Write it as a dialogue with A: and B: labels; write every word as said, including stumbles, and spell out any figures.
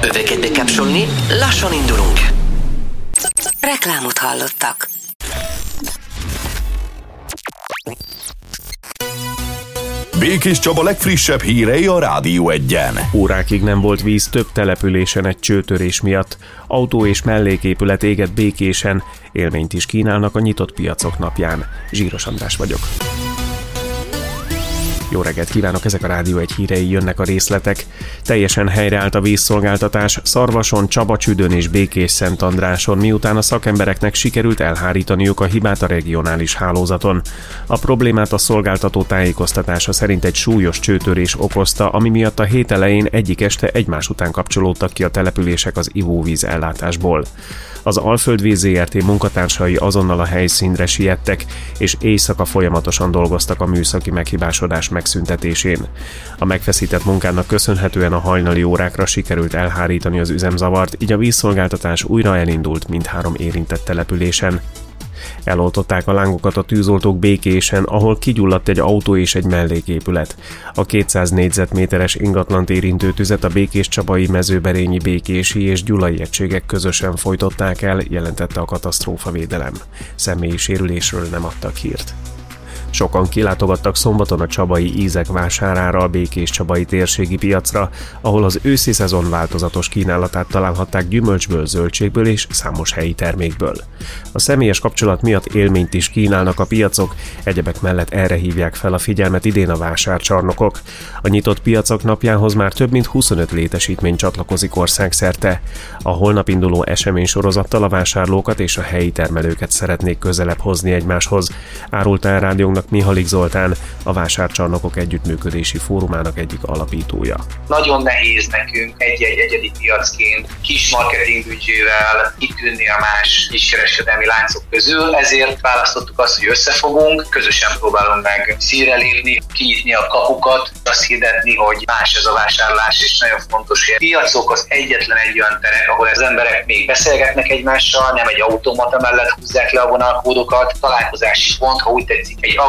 A: Öveket bekapcsolni, lassan indulunk.
B: Reklámot hallottak.
C: Békés Csaba legfrissebb hírei a Rádió Egyen.
D: Órákig nem volt víz több településen egy csőtörés miatt. Autó és melléképület égett Békésen. Élményt is kínálnak a nyitott piacok napján. Zsíros András vagyok. Jó reggelt kívánok, ezek a Rádió egy hírei, jönnek a részletek. Teljesen helyreállt a vízszolgáltatás Szarvason, Csabacsüdön és Békés-Szentandráson, miután a szakembereknek sikerült elhárítaniuk a hibát a regionális hálózaton. A problémát a szolgáltató tájékoztatása szerint egy súlyos csőtörés okozta, ami miatt a hét elején egyik este egymás után kapcsolódtak ki a települések az ivóvíz ellátásból. Az Alföldvíz zé er té munkatársai azonnal a helyszínre siettek, és éjszaka folyamatosan dolgoztak a műszaki meghibásodás megszüntetésén. A megfeszített munkának köszönhetően a hajnali órákra sikerült elhárítani az üzemzavart, így a vízszolgáltatás újra elindult mindhárom érintett településen. Eloltották a lángokat a tűzoltók Békésen, ahol kigyulladt egy autó és egy melléképület. A kétszáz négyzetméteres ingatlant érintő tüzet a Békéscsabai, Mezőberényi, Békési és Gyulai egységek közösen fojtották el, jelentette a katasztrófavédelem. Személyi sérülésről nem adtak hírt. Sokan kilátogattak szombaton a csabai ízek vásárára, a Békéscsabai térségi piacra, ahol az őszi szezon változatos kínálatát találhatták gyümölcsből, zöldségből és számos helyi termékből. A személyes kapcsolat miatt élményt is kínálnak a piacok, egyebek mellett erre hívják fel a figyelmet idén a vásárcsarnokok. A nyitott piacok napjához már több mint huszonöt létesítmény csatlakozik országszerte. A holnap induló eseménysorozattal a vásárlókat és a helyi termelőket szeretnék közelebb hozni egymáshoz, árulta el rádiónknak Mihalik Zoltán, a Vásárcsarnokok Együttműködési Fórumának egyik alapítója.
E: Nagyon nehéz nekünk egy-egy egyedi piacként kis marketingbüdzsével kitűnni a más kiskereskedelmi láncok közül, ezért választottuk azt, hogy összefogunk, közösen próbálunk meg színre lépni, kinyitni a kapukat, azt hirdetni, hogy más ez a vásárlás, és nagyon fontos, hogy a piacok az egyetlen egy olyan terek, ahol az emberek még beszélgetnek egymással, nem egy automata mellett húzzák le a vonalkódokat, találkozási pont, ha úgy tetszik, egy